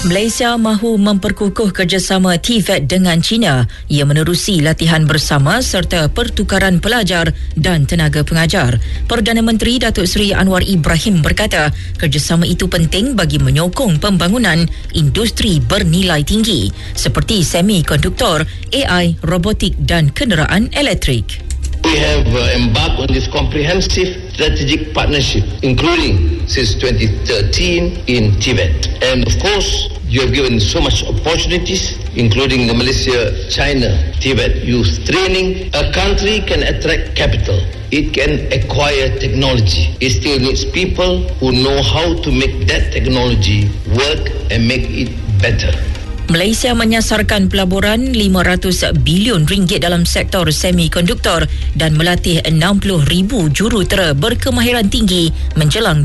Malaysia mahu memperkukuh kerjasama TVET dengan China. Ia menerusi latihan bersama serta pertukaran pelajar dan tenaga pengajar. Perdana Menteri Datuk Seri Anwar Ibrahim berkata, kerjasama itu penting bagi menyokong pembangunan industri bernilai tinggi seperti semikonduktor, AI, robotik dan kenderaan elektrik. We have embarked on this comprehensive strategic partnership, including since 2013 in Tibet. And of course, you have given so much opportunities, including the Malaysia-China-Tibet youth training. A country can attract capital. It can acquire technology. It still needs people who know how to make that technology work and make it better. Malaysia menyasarkan pelaburan RM500 bilion dalam sektor semikonduktor dan melatih 60,000 jurutera berkemahiran tinggi menjelang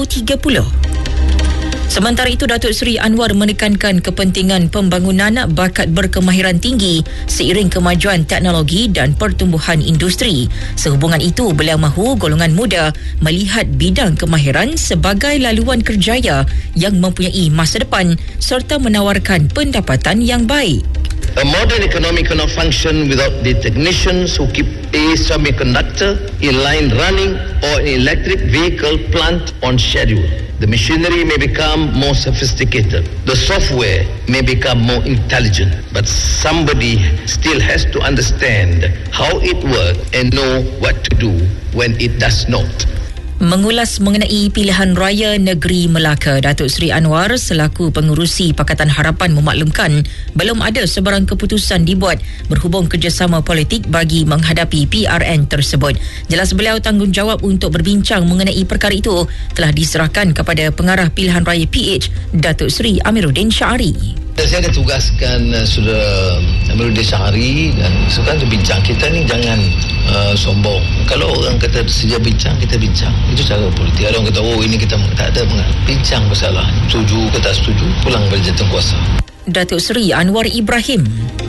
2030. Sementara itu, Datuk Seri Anwar menekankan kepentingan pembangunan bakat berkemahiran tinggi seiring kemajuan teknologi dan pertumbuhan industri. Sehubungan itu, beliau mahu golongan muda melihat bidang kemahiran sebagai laluan kerjaya yang mempunyai masa depan serta menawarkan pendapatan yang baik. A modern economy cannot function without the technicians who keep a semiconductor in line running or an electric vehicle plant on schedule. The machinery may become more sophisticated. The software may become more intelligent. But somebody still has to understand how it works and know what to do when it does not. Mengulas mengenai pilihan raya negeri Melaka, Datuk Seri Anwar selaku pengurusi Pakatan Harapan memaklumkan belum ada sebarang keputusan dibuat berhubung kerjasama politik bagi menghadapi PRN tersebut. Jelas beliau tanggungjawab untuk berbincang mengenai perkara itu telah diserahkan kepada pengarah pilihan raya PH, Datuk Seri Amiruddin Syahari. Saya ada tugaskan Saudara Amiruddin Syahari dan sekarang bincang. Kita ni jangan sombong. Kalau orang kata sedia bincang, kita bincang. Itu cara politik. Ada orang kata, oh ini kita tak ada bincang masalah. Setuju ke tak setuju, pulang balik jawatan kuasa. Datuk Seri Anwar Ibrahim.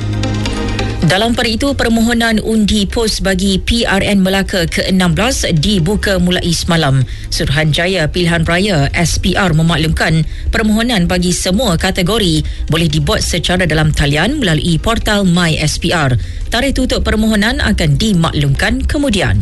Dalam pada itu, permohonan undi pos bagi PRN Melaka ke-16 dibuka mulai semalam. Suruhanjaya Pilihan Raya SPR memaklumkan permohonan bagi semua kategori boleh dibuat secara dalam talian melalui portal MySPR. Tarikh tutup permohonan akan dimaklumkan kemudian.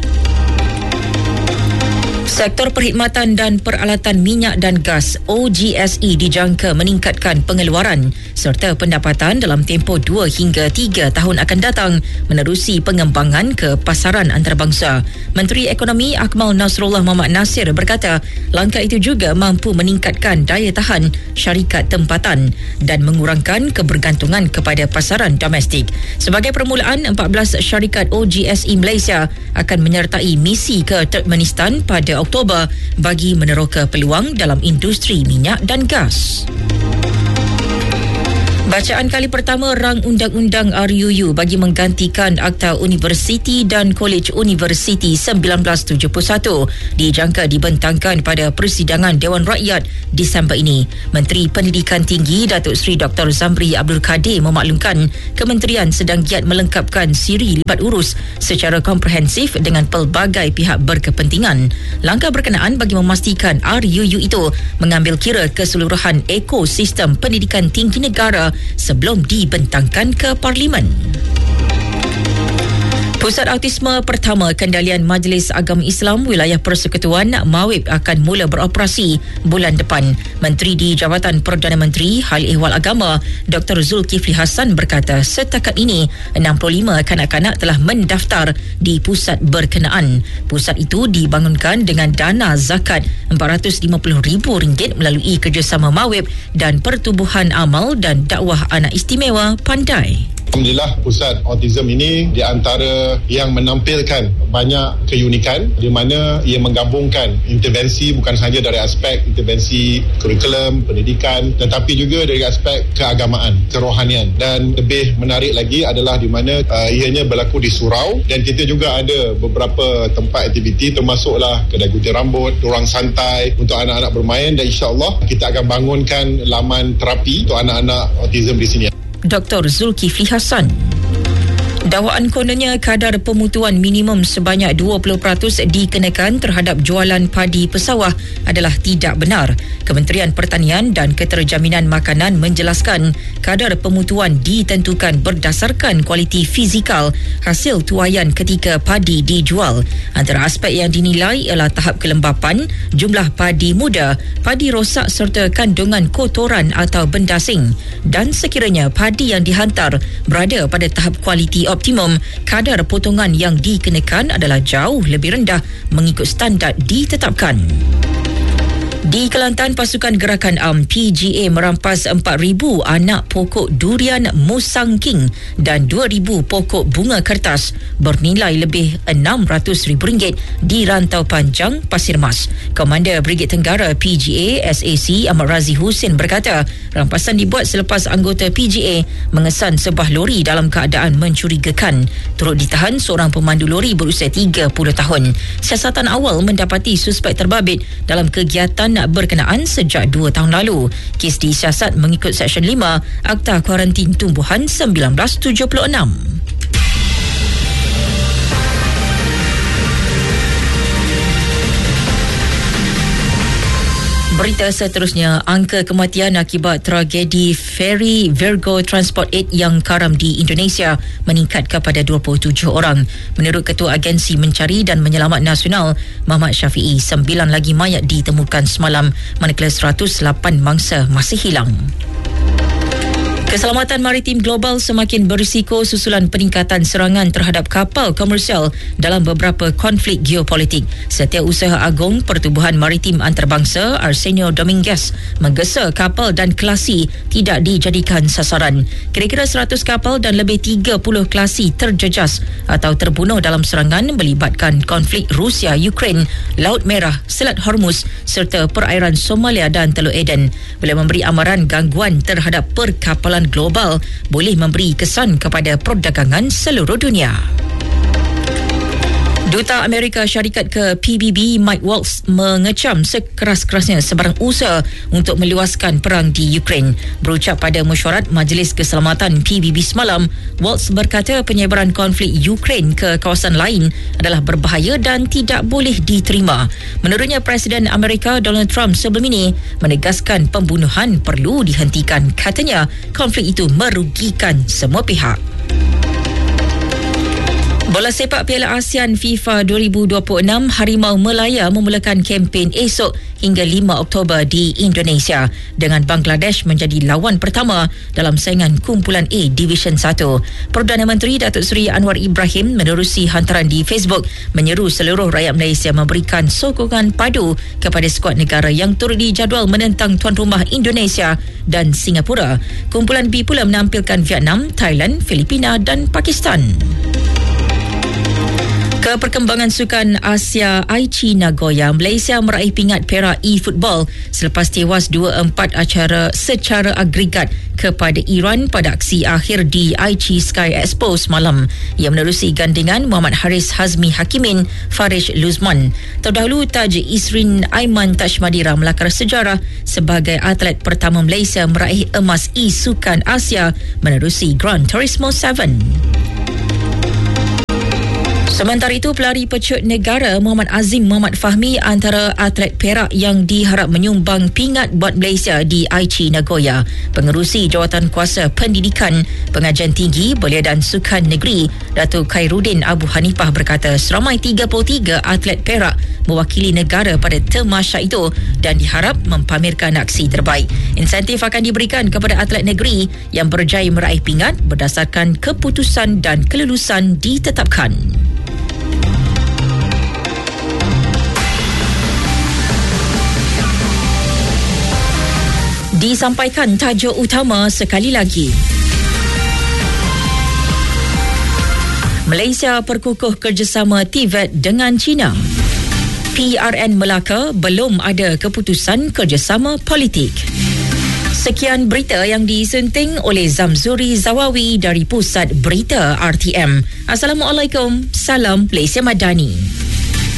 Sektor perkhidmatan dan peralatan minyak dan gas OGSE dijangka meningkatkan pengeluaran serta pendapatan dalam tempoh 2 hingga 3 tahun akan datang menerusi pengembangan ke pasaran antarabangsa. Menteri Ekonomi Akmal Nasrullah Muhammad Nasir berkata langkah itu juga mampu meningkatkan daya tahan syarikat tempatan dan mengurangkan kebergantungan kepada pasaran domestik. Sebagai permulaan, 14 syarikat OGSE Malaysia akan menyertai misi ke Turkmenistan pada Oktober bagi meneroka peluang dalam industri minyak dan gas. Bacaan kali pertama rang undang-undang RUU bagi menggantikan Akta Universiti dan Kolej Universiti 1971 dijangka dibentangkan pada persidangan Dewan Rakyat Disember ini. Menteri Pendidikan Tinggi Datuk Seri Dr. Zamri Abdul Kadir memaklumkan kementerian sedang giat melengkapkan siri libat urus secara komprehensif dengan pelbagai pihak berkepentingan. Langkah berkenaan bagi memastikan RUU itu mengambil kira keseluruhan ekosistem pendidikan tinggi negara sebelum dibentangkan ke Parlimen. Pusat Autisme Pertama Kendalian Majlis Agama Islam Wilayah Persekutuan MAWIP akan mula beroperasi bulan depan. Menteri di Jabatan Perdana Menteri Hal Ehwal Agama Dr. Zulkifli Hassan berkata setakat ini 65 kanak-kanak telah mendaftar di pusat berkenaan. Pusat itu dibangunkan dengan dana zakat RM450,000 melalui kerjasama MAWIP dan Pertubuhan Amal dan Dakwah Anak Istimewa Pandai. Alhamdulillah, pusat autism ini di antara yang menampilkan banyak keunikan di mana ia menggabungkan intervensi bukan sahaja dari aspek intervensi kurikulum, pendidikan tetapi juga dari aspek keagamaan, kerohanian, dan lebih menarik lagi adalah di mana ianya berlaku di surau dan kita juga ada beberapa tempat aktiviti termasuklah kedai gunting rambut, ruang santai untuk anak-anak bermain dan insya-Allah kita akan bangunkan laman terapi untuk anak-anak autism di sini. Dr. Zulkifli Hassan. Dakwaan kononnya kadar pemutuan minimum sebanyak 20% dikenakan terhadap jualan padi pesawah adalah tidak benar. Kementerian Pertanian dan Keterjaminan Makanan menjelaskan kadar pemutuan ditentukan berdasarkan kualiti fizikal hasil tuaian ketika padi dijual. Antara aspek yang dinilai ialah tahap kelembapan, jumlah padi muda, padi rosak serta kandungan kotoran atau benda asing. Dan sekiranya padi yang dihantar berada pada tahap kualiti optimum, kadar potongan yang dikenakan adalah jauh lebih rendah mengikut standard ditetapkan. Di Kelantan, pasukan gerakan ARM PGA merampas 4,000 anak pokok durian Musang King dan 2,000 pokok bunga kertas bernilai lebih RM600,000 di Rantau Panjang, Pasir Mas. Komander Brigade Tenggara PGA SAC Ahmad Razi Husin berkata, rampasan dibuat selepas anggota PGA mengesan sebuah lori dalam keadaan mencurigakan. Turut ditahan seorang pemandu lori berusia 30 tahun. Siasatan awal mendapati suspek terbabit dalam kegiatan berkenaan sejak 2 tahun lalu. Kes disiasat mengikut Seksyen 5 Akta Kuarantin Tumbuhan 1976. Berita seterusnya, angka kematian akibat tragedi feri Virgo Transport 8 yang karam di Indonesia meningkat kepada 27 orang. Menurut Ketua Agensi Mencari dan Menyelamat Nasional, Muhammad Syafiee, 9 lagi mayat ditemukan semalam, manakala 108 mangsa masih hilang. Keselamatan maritim global semakin berisiko susulan peningkatan serangan terhadap kapal komersial dalam beberapa konflik geopolitik. Setiausaha Agung Pertubuhan Maritim Antarabangsa Arsenio Dominguez menggesa kapal dan kelasi tidak dijadikan sasaran. Kira-kira 100 kapal dan lebih 30 kelasi terjejas atau terbunuh dalam serangan melibatkan konflik Rusia-Ukraine, Laut Merah, Selat Hormuz serta perairan Somalia dan Teluk Aden. Beliau memberi amaran gangguan terhadap perkapalan global boleh memberi kesan kepada perdagangan seluruh dunia. Duta Amerika Syarikat ke PBB Mike Waltz mengecam sekeras-kerasnya sebarang usaha untuk meluaskan perang di Ukraine. Berucap pada mesyuarat Majlis Keselamatan PBB semalam, Waltz berkata penyebaran konflik Ukraine ke kawasan lain adalah berbahaya dan tidak boleh diterima. Menurutnya, Presiden Amerika Donald Trump sebelum ini menegaskan pembunuhan perlu dihentikan. Katanya, konflik itu merugikan semua pihak. Bola sepak Piala ASEAN FIFA 2026, Harimau Melaya memulakan kempen esok hingga 5 Oktober di Indonesia dengan Bangladesh menjadi lawan pertama dalam saingan kumpulan A Division 1. Perdana Menteri Datuk Seri Anwar Ibrahim menerusi hantaran di Facebook menyeru seluruh rakyat Malaysia memberikan sokongan padu kepada skuad negara yang turut dijadual menentang tuan rumah Indonesia dan Singapura. Kumpulan B pula menampilkan Vietnam, Thailand, Filipina dan Pakistan. Ke perkembangan sukan Asia Aichi Nagoya, Malaysia meraih pingat perak e-football selepas tewas 2-4 secara agregat kepada Iran pada aksi akhir di Aichi Sky Expo semalam. Ia menerusi gandingan Muhammad Haris Hazmi Hakimin, Farish Luzman. Terdahulu, Taj Isrin Aiman Tashmadira melakar sejarah sebagai atlet pertama Malaysia meraih emas e-sukan Asia menerusi Gran Turismo 7. Sementara itu, pelari pecut negara Muhammad Azim Muhammad Fahmi antara atlet perak yang diharap menyumbang pingat buat Malaysia di Aichi Nagoya. Pengerusi Jawatan Kuasa Pendidikan, Pengajian Tinggi, Belia dan Sukan Negeri, Datuk Khairuddin Abu Hanifah berkata seramai 33 atlet perak mewakili negara pada tamasya itu dan diharap mempamerkan aksi terbaik. Insentif akan diberikan kepada atlet negeri yang berjaya meraih pingat berdasarkan keputusan dan kelulusan ditetapkan. Disampaikan tajuk utama sekali lagi. Malaysia perkukuh kerjasama TVET dengan China. PRN Melaka belum ada keputusan kerjasama politik. Sekian berita yang disunting oleh Zamzuri Zawawi dari Pusat Berita RTM. Assalamualaikum, salam Malaysia Madani.